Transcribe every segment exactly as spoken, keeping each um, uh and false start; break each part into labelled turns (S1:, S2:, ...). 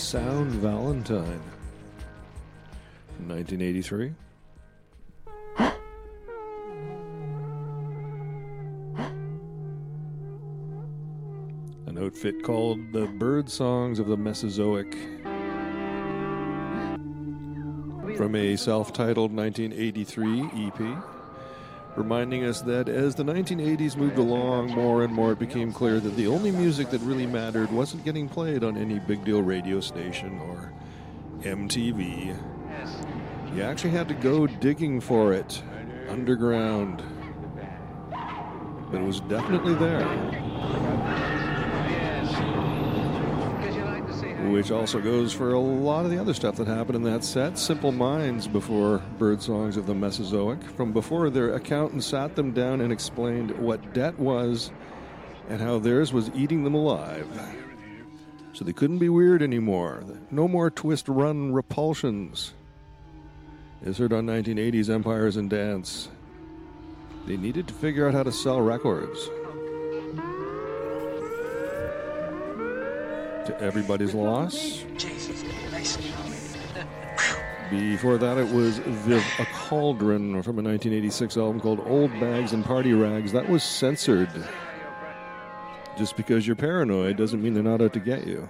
S1: Sound Valentine from nineteen eighty-three. An outfit called the Bird Songs of the Mesozoic from a self-titled nineteen eighty-three E P, reminding us that as the nineteen eighties moved along, more and more it became clear that the only music that really mattered wasn't getting played on any big deal radio station or M T V. You actually had to go digging for it underground. But it was definitely there. Which also goes for a lot of the other stuff that happened in that set. Simple Minds before Bird Songs of the Mesozoic. From before their accountant sat them down and explained what debt was and how theirs was eating them alive. So they couldn't be weird anymore. No more twist-run repulsions. As heard on nineteen eighties Empires and Dance. They needed to figure out how to sell records. To Everybody's Loss. Before that, it was Viv a Cauldron from a nineteen eighty-six album called Old Bags and Party Rags. That was censored. Just because you're paranoid doesn't mean they're not out to get you.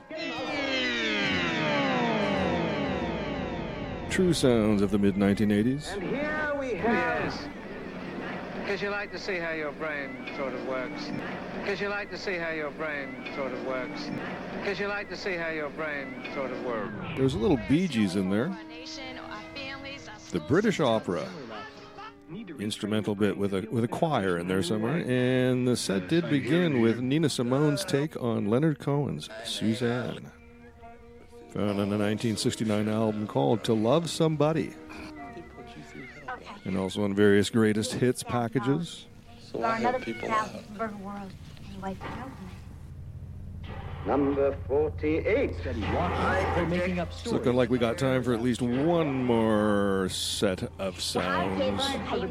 S1: True sounds of the mid nineteen eighties.
S2: And here we have... Because you like to see how your brain sort of works. Because you like to see how your brain sort of works. Because you like to see how your brain sort of works.
S1: There's a little Bee Gees in there. The British Opera. Instrumental bit with a with a choir in there somewhere. And the set did begin with Nina Simone's take on Leonard Cohen's Suzanne. Found on a nineteen sixty-nine album called To Love Somebody. And also on various greatest hits packages.
S3: So I have people out.
S2: Number forty-eight.
S1: It's looking like we got time for at least one more set of sounds.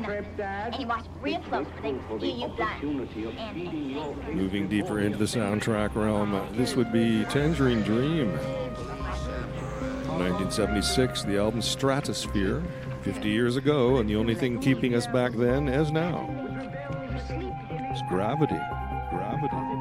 S1: Moving deeper into the soundtrack realm, this would be Tangerine Dream. nineteen seventy-six, the album Stratosphere. fifty years ago, and the only thing keeping us back then as now is gravity. Gravity.